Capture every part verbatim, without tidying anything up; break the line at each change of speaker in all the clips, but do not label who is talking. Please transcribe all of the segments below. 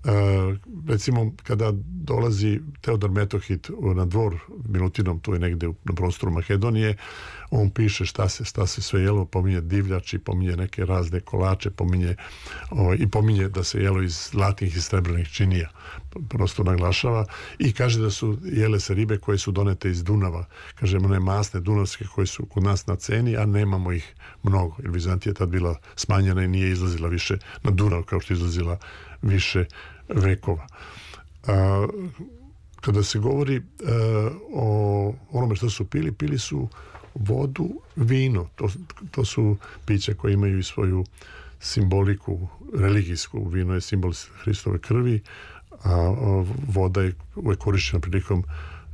recimo kada dolazi Teodor Metohit na dvor Milutinom, tu je negde na prostoru Makedonije, on piše šta se, šta se sve jelo, pominje divljači, pominje neke razne kolače, pominje o, i pominje da se jelo iz zlatnih i srebrnih činija, prosto naglašava, i kaže da su jele se ribe koje su donete iz Dunava, kaže one masne dunavske koje su kod nas na ceni, a nemamo ih mnogo, jer Vizantija je tad bila smanjena i nije izlazila više na Dunav kao što je izlazila više vekova. A, kada se govori a, o onome što su pili, pili su vodu, vino, to, to su pića koje imaju i svoju simboliku religijsku. Vino je simbol Hristove krvi, a voda je uvek korišćena prilikom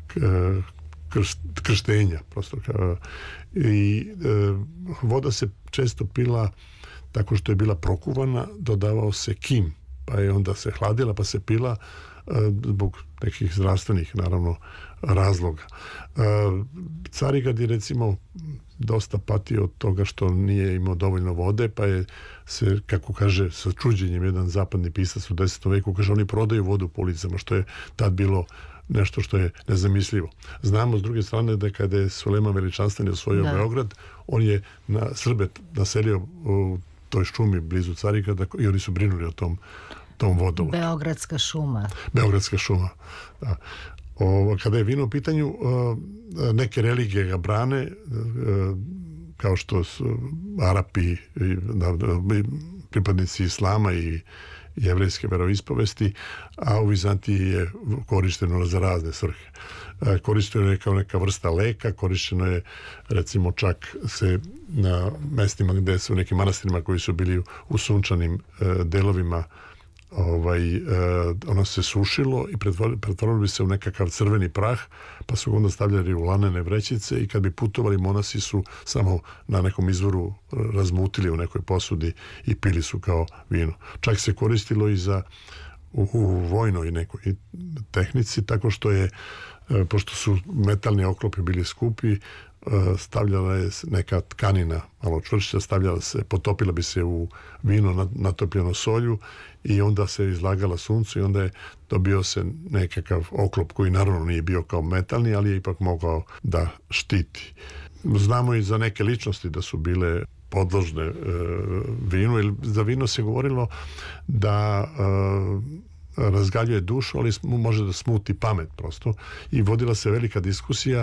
krst, krštenja prosto. I e, voda se često pila tako što je bila prokuvana, dodavao se kim, pa je onda se hladila, pa se pila e, zbog nekih zdravstvenih, naravno, razloga. E, Carigrad je, recimo, dosta patio od toga što nije imao dovoljno vode, pa je se, kako kaže, sa čuđenjem jedan zapadni pisac u desetom veku, kaže, oni prodaju vodu po ulicama, što je tad bilo nešto što je nezamislivo. Znamo, s druge strane, da kada je Sulejman Veličanstveni osvojio da. Beograd, on je na Srbe naselio u toj šumi blizu Carigrada i oni su brinuli o tom, tom vodovodu.
Beogradska šuma.
Beogradska šuma, da. O, kada je vino u pitanju, neke religije ga brane, kao što su Arapi, pripadnici islama i jevrejske veroispovesti, a u Vizantiji je korišteno za razne svrhe. Korišteno je kao neka vrsta leka, korišteno je, recimo, čak se na mestima gde su, u nekim manastirima koji su bili u sunčanim delovima, ovaj, eh, ono se sušilo i pretvorilo bi se u nekakav crveni prah, pa su onda stavljali u lanene vrećice i kad bi putovali, monasi su samo na nekom izvoru razmutili u nekoj posudi i pili su kao vino. Čak se koristilo i za u, u vojnoj nekoj tehnici, tako što je, eh, pošto su metalni oklopi bili skupi, stavljala je neka tkanina malo čvršća, stavljala se, potopila bi se u vino natopljeno solju i onda se izlagala suncu i onda je dobio se nekakav oklop koji naravno nije bio kao metalni, ali je ipak mogao da štiti. Znamo i za neke ličnosti da su bile podložne e, vinu, ili za vino se govorilo da e, razgaljuje dušu, ali može da smuti pamet prosto, i vodila se velika diskusija.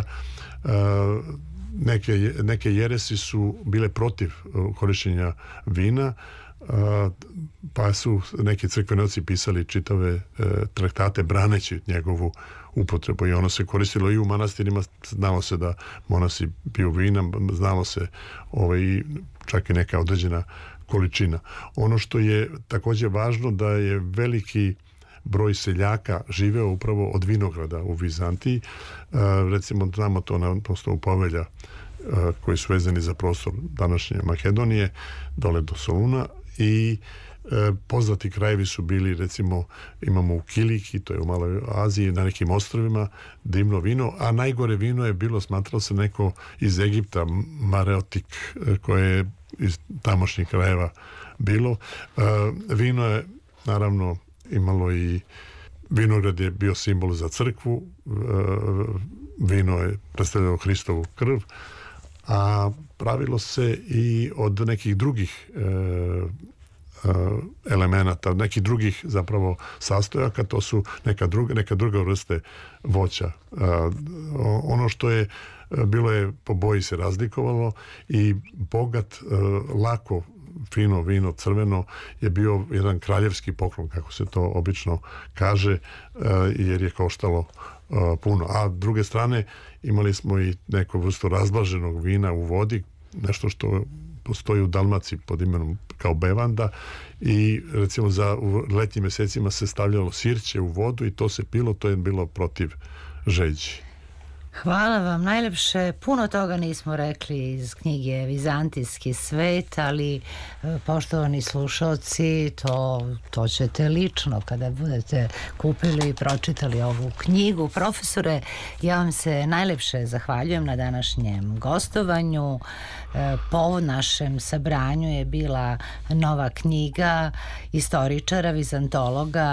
Neke, neke jeresi su bile protiv korišćenja vina, pa su neki crkvenoci pisali čitave traktate braneći njegovu upotrebu i ono se koristilo i u manastirima. Znalo se da monasi piju vina, znalo se ovaj, čak i neka određena količina. Ono što je također važno, da je veliki broj seljaka živeo upravo od vinograda u Vizantiji. E, recimo, znamo to na prostoru Povelja, e, koji su vezani za prostor današnje Makedonije, dole do Soluna, i e, poznati krajevi su bili, recimo, imamo u Kiliki, to je u Maloj Aziji, na nekim ostrvima, divno vino, a najgore vino je bilo, smatralo se, neko iz Egipta, Mareotik, e, koje je iz tamošnjih krajeva bilo. E, vino je, naravno, imalo i vinograd je bio simbol za crkvu, vino je predstavljalo Hristovu krv, a pravilo se i od nekih drugih elemenata, nekih drugih zapravo sastojaka, to su neka druga, neka druga vrste voća. Ono što je bilo je po boji se razlikovalo i bogat, lako fino vino crveno je bio jedan kraljevski poklon, kako se to obično kaže, jer je koštalo puno. A s druge strane imali smo i neku vrstu razblaženog vina u vodi, nešto što postoji u Dalmaciji pod imenom kao bevanda, i recimo za u letnjim mjesecima se stavljalo sirće u vodu i to se pilo, to je bilo protiv žeđi.
Hvala vam najlepše. Puno toga nismo rekli iz knjige Vizantijski svet, ali poštovani slušalci, to, to ćete lično kada budete kupili i pročitali ovu knjigu. Profesore, ja vam se najlepše zahvaljujem na današnjem gostovanju. Po našem sabranju je bila nova knjiga istoričara, vizantologa